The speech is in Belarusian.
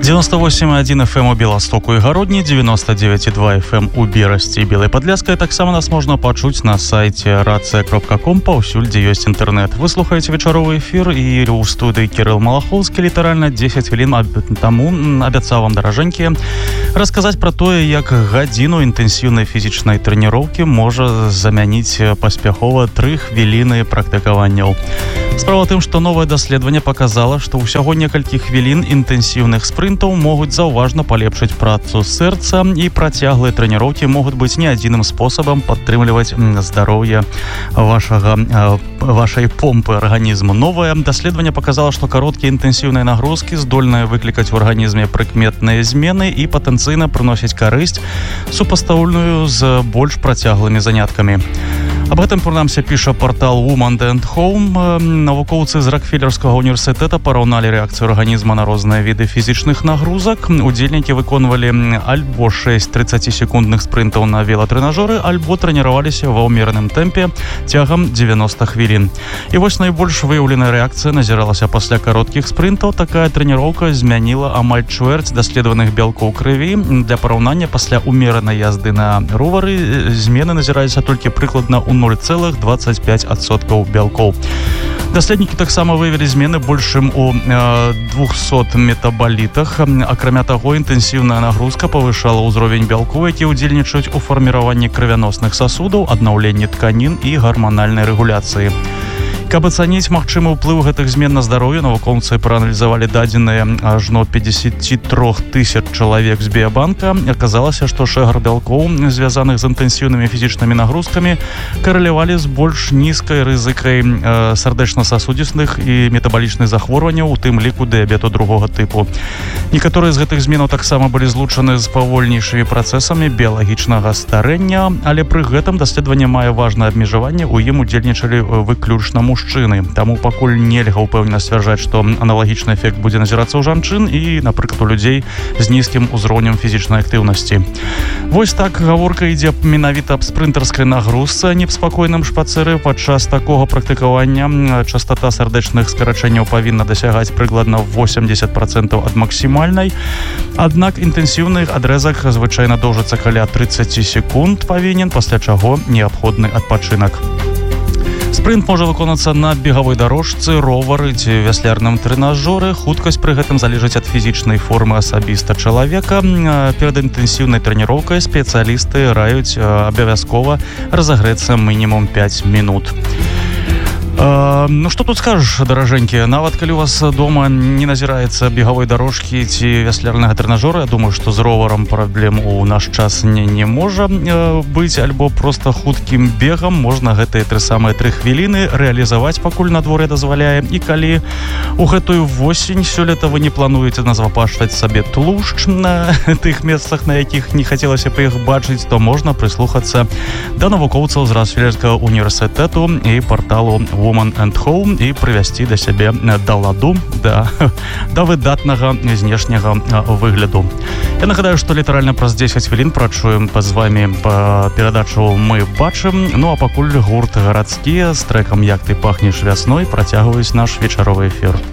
98,1 FM у Беластоку і Гародні, 99,2 FM у Берасці і Белай Падляшскай. Таксама нас можна пачуць на сайце racja.com, паўсюль, дзе ёсць інтэрнэт. Вы слухаеце вечаровы эфір, і ў студыі Кірыл Малахоўскі літаральна 10 хвілін таму абяцаў вам, даражэнькія, расказаць пра тое, як гадзіну інтэнсіўнай фізічнай трэніроўкі можа замяніць паспяхова 3 хвіліны практыкаванняў. Справа ў тым, што новае даследаванне паказала, што ўсяго некалькі хвілін інтэнсіўных спрынтаў могуць заўважна палепшыць працу сэрца, і працяглыя трэніроўкі могуць быць не адзіным спосабам падтрымліваць здароўе вашай помпы арганізму. Новае даследаванне паказала, што кароткія інтэнсіўныя нагрузкі здольныя выклікаць у арганізме прыкметныя змены і патэнцыйна прыносіць карысць, супастаўную з больш працяглымі заняткамі. Аб гэтым прынамсі піша партал Woman and Home. Навукоўцы з Рокфеллерскага універсітэта параўналі рэакцыю арганізма на розныя віды фізічных нагрузак. Удзельнікі выконвалі альбо 6 30-секундных спрынтаў на велатрэнажоры, альбо трэніраваліся ва ўмераным тэмпе цягам 90 хвілін. І вось найбольш выяўленая рэакцыя назіралася пасля кароткіх спрынтаў. Такая трэніроўка змяніла амаль чвэрць даследаваных бялкоў крыві. Для параўнання, пасля умеранай язды на ровары змены назіраліся толькі прыкладна ў 0,25% бялкоў. Даследнікі таксама выявілі змены больш чым у 200 метабалітах. Акрамя таго, інтэнсіўная нагрузка павышала ўзровень бялкоў, які ўдзельнічаюць у фарміраванні крывяносных сасудаў, аднаўленні тканін і гарманальнай рэгуляцыі. Каб ацаніць магчымы ўплыў гэтых змен на здароўе, навукоўцы прааналізавалі дадзеныя ажно 53 тысяч чалавек з біябанка. Аказалася, што шэгар бялкоў, звязаных з інтэнсіўнымі фізічнымі нагрузкамі, карэлявалі з больш нізкай рызыкай сардэчна-сасудзісных і метабалічных захворванняў, у тым ліку дыябету другога тыпу. Некаторыя з гэтых зменаў таксама былі злучаны з павольнейшымі працэсамі біялагічнага старэння, але пры гэтым даследаванне мае важнае абмежаванне, у ім удзельнічалі выключна мужчыны. Таму пакуль нельга ўпэўнена сцвярджаць, што аналагічны эфект будзе назірацца ў жанчын і, напрыклад, у людзей з нізкім узроўнем фізічнай актыўнасці. Вось так гаворка ідзе менавіта аб спрынтарскай нагрузцы, а не аб спакойным шпацыры. Падчас такога практыкавання частота сардэчных скарачэнняў павінна дасягаць прыкладна 80% ад максімальнай. Аднак інтэнсіўны адрэзак звычайна доўжыцца каля 30 секунд павінен, пасля чаго неабходны адпачынак. Спрынт можа выконацца на бегавой дарожцы, ровары ці вяслярным трэнажоры. Хуткасць пры гэтым залежыць ад фізічнай формы асабіста чалавека. Перад інтэнсіўнай трэніроўкай спецыялісты раюць абавязкова разагрэцца мінімум 5 мінут. Ну, што тут скажаш, даражэнькія? Нават калі у вас дома не назіраецца бегавой дарожкі ці вяслярнага трэнажора, я думаю, што з роварам праблем у наш час не можа быць, альбо проста хуткім бегам можна гэтыя 3 хвіліны рэалізаваць, пакуль надвор'е дазваляе. І калі у гэтую восень сёлета вы не плануеце назвапашчаць сабе тлушч на тых месцах, на якіх не хацелася б іх бачыць, то можна прыслухацца да навукоўцаў з Рокфеллерскага універсітэту і парталу Woman and Home і прывязці да сябе да ладу, да выдатнага знешняга выгляду. Я нагадаю, што літаральна праз 10 хвілін прачуем з вамі перадачу «Мы бачым». Ну а пакуль гурт «Гарадскія» з трэкам «Як ты пахнеш вясной» працягваюць наш вечаровы эфір.